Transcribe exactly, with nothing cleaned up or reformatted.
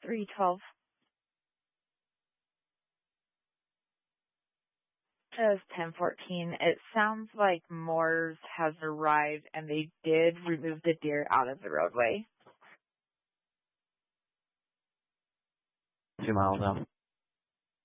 three twelve. Just ten fourteen. It sounds like Moore's has arrived and they did remove the deer out of the roadway. Two miles out.